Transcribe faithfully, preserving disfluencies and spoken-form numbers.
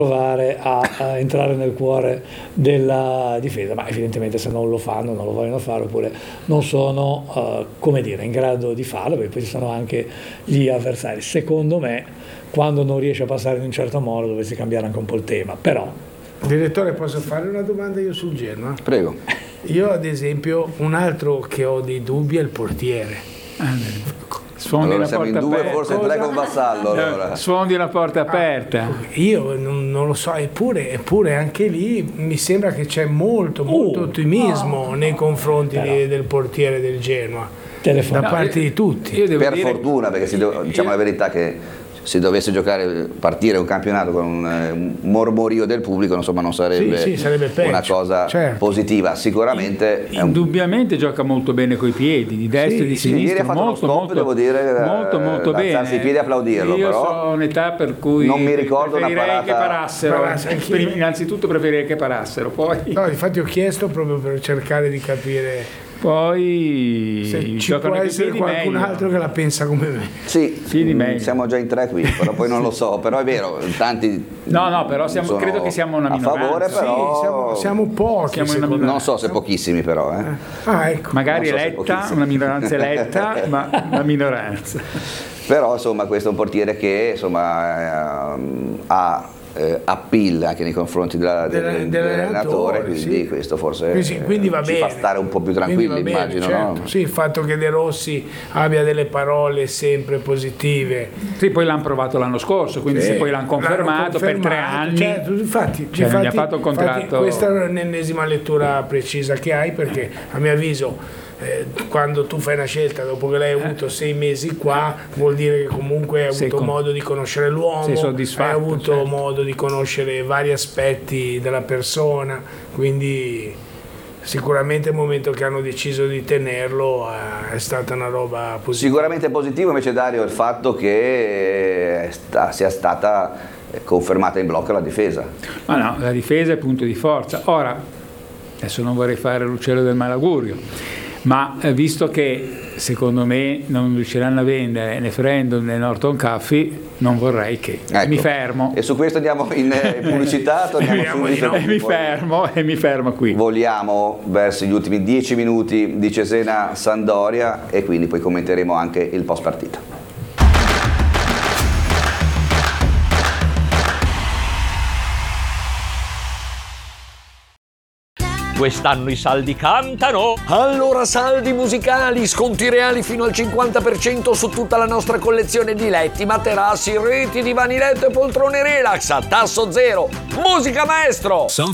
provare a, a entrare nel cuore della difesa, ma evidentemente se non lo fanno, non lo vogliono fare, oppure non sono, uh, come dire, in grado di farlo, perché poi ci sono anche gli avversari. Secondo me, quando non riesce a passare in un certo modo, dovresti cambiare anche un po' il tema, però... Direttore, posso fare una domanda io sul Genoa? Prego. Io ad esempio, un altro che ho dei dubbi è il portiere. Sfondi allora la siamo porta in due, aperta. forse tre con Vassallo. Allora. Sfondi la porta aperta. Io non, non lo so, eppure, eppure anche lì mi sembra che c'è molto, molto Uh, ottimismo no, nei confronti però. di, del portiere del Genoa, Telefono. da No, parte io- di tutti. io devo Per dire- fortuna, perché si do- diciamo io- la verità che se dovesse giocare, partire un campionato con un, eh, un mormorio del pubblico, insomma, non sarebbe, Sì, sì, sarebbe peggio, una cosa certo. positiva. Sicuramente è un- Indubbiamente gioca molto bene coi piedi, di destra Sì, e di sì, ieri sinistra, ha fatto uno molto, stop, molto, devo dire, molto, molto eh, bene. alzarsi i piedi e applaudirlo, Io però sono un'età per cui non mi ricordo una preferirei parata- che parassero. Parasse anch'io. Prima- innanzitutto preferirei che parassero, poi, No, infatti ho chiesto proprio per cercare di capire poi se ci giocano può coi essere piedi qualcun meglio. altro che la pensa come me. sì, Piedi mm, meglio. siamo già in tre qui, però poi non lo so, però è vero, tanti No, no, però siamo- sono credo che siamo una a favore, minoranza. però Sì, siamo, siamo pochi. Siamo una secondo me. non so se pochissimi però, eh. Ah, ecco. Magari Non so se eletta, pochissimi. una minoranza eletta, ma una minoranza. Però insomma questo è un portiere che insomma ehm, ha eh, appeal anche nei confronti della- del- Del- dell'allenatore, dell'allenatore, quindi sì. questo forse Quindi, quindi va eh, ci bene. fa stare un po' più Quindi tranquilli, va bene, immagino, certo. no? Sì, il fatto che De Rossi abbia delle parole sempre positive. Sì, poi l'hanno provato l'anno scorso, quindi Sì, se poi l'hanno confermato, per tre confermato, anni. certo, infatti, Cioè, non gli ha infatti- fatto un contratto- infatti questa è l'ennesima lettura precisa che hai, perché a mio avviso eh, quando tu fai una scelta dopo che l'hai avuto sei mesi qua, vuol dire che comunque hai Sei avuto con- modo di conoscere l'uomo, sei soddisfatto, hai avuto certo. modo di conoscere vari aspetti della persona, quindi sicuramente il momento che hanno deciso di tenerlo eh, è stata una roba positiva. Sicuramente positivo invece Dario il fatto che eh, sta- sia stata eh, confermata in blocco la difesa. Ma no, la difesa è punto di forza. Ora, adesso non vorrei fare l'uccello del malaugurio, ma eh, visto che secondo me non riusciranno a vendere né Frendon né Norton Caffey, non vorrei che Ecco. mi fermo. E su questo andiamo in eh, pubblicità, torniamo Speriamo di subito. no. E mi Poi fermo e mi fermo qui. Voliamo verso gli ultimi dieci minuti di Cesena Sampdoria e quindi poi commenteremo anche il post partita. Quest'anno i saldi cantano. Allora saldi musicali, sconti reali fino al cinquanta per cento su tutta la nostra collezione di letti, materassi, reti, divani letto e poltrone relax a tasso zero. Musica maestro!